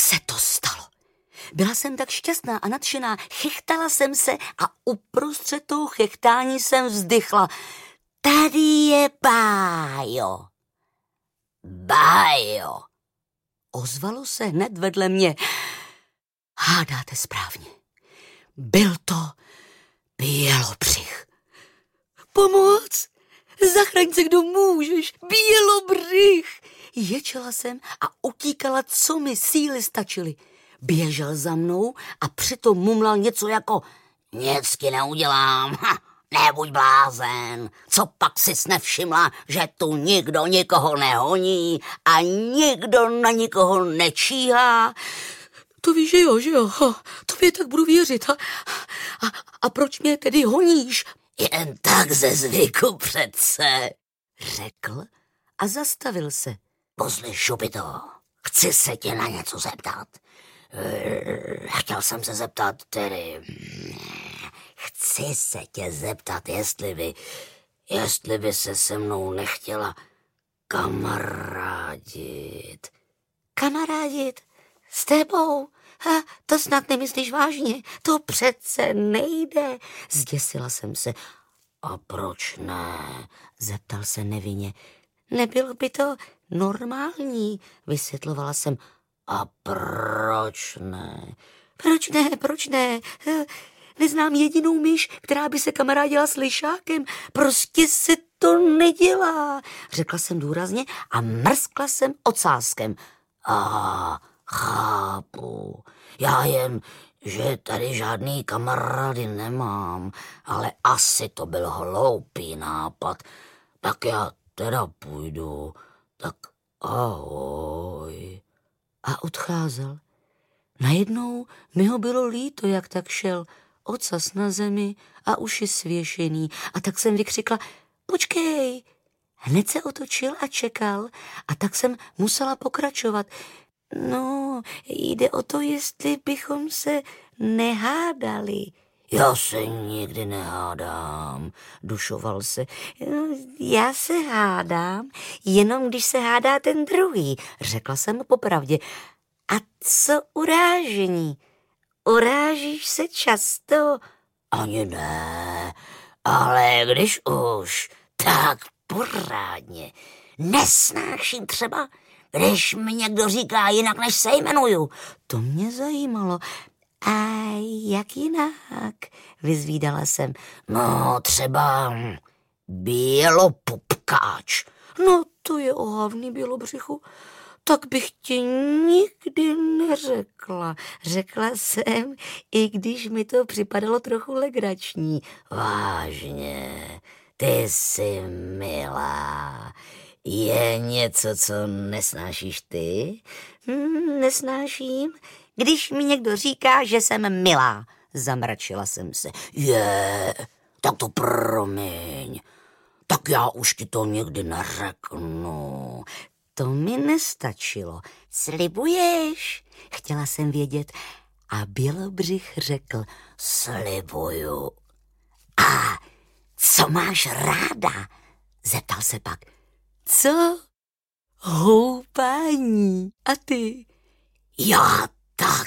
se to stalo. Byla jsem tak šťastná a nadšená, chechtala jsem se a uprostřed toho chechtání jsem vzdychla. Tady je Bájo. Bájo. Ozvalo se hned vedle mě. Hádáte správně. Byl to Bělobřich. Pomoc! Zachraň se, kdo můžeš! Bělobřich! Ječela jsem a utíkala, co mi síly stačily. Běžel za mnou a přitom mumlal něco jako nic ti neudělám, nebuď blázen. Co pak sis nevšimla, že tu nikdo nikoho nehoní a nikdo na nikoho nečíhá? To víš, že jo, tobě tak budu věřit. A proč mě tedy honíš? Jen tak ze zvyku přece, řekl a zastavil se. Pozli, Šupito, chci se tě na něco zeptat. Chtěl jsem se zeptat, chci se tě zeptat, jestli by se mnou nechtěla kamarádit. Kamarádit? S tebou? To snad nemyslíš vážně? To přece nejde. Zděsila jsem se. A proč ne? Zeptal se nevinně. Nebylo by to normální, vysvětlovala jsem. A proč ne? Proč ne? Neznám jedinou myš, která by se kamarádila s lišákem. Prostě se to nedělá, řekla jsem důrazně a mrskla jsem ocáskem. Chápu. Já jen, že tady žádný kamarády nemám, ale asi to byl hloupý nápad. Tak já teda půjdu. Tak ahoj. A odcházel. Najednou mi ho bylo líto, jak tak šel, ocas na zemi a uši svěšený. A tak jsem vykřikla, počkej. Hned se otočil a čekal a tak jsem musela pokračovat. No, jde o to, jestli bychom se nehádali. Já se nikdy nehádám, dušoval se. Já se hádám, jenom když se hádá ten druhý, řekla jsem popravdě. A co urážení? Urážíš se často? Ani ne, ale když už, tak porádně. Nesnáším třeba, když mi někdo říká jinak, než se jmenuju. To mě zajímalo. A jak jinak? Vyzvídala jsem. No, třeba Bělopupkáč. No, to je ohavný, Bělobřichu. Tak bych ti nikdy neřekla. Řekla jsem, i když mi to připadalo trochu legrační. Vážně, ty jsi milá. Je něco, co nesnášíš ty? Nesnáším, když mi někdo říká, že jsem milá. Zamračila jsem se. Tak to promiň. Tak já už ti to nikdy neřeknu. To mi nestačilo. Slibuješ? Chtěla jsem vědět. A Bělobřich řekl, slibuju. A co máš ráda? Zeptal se pak. Co? Houpání. A ty? Já taky.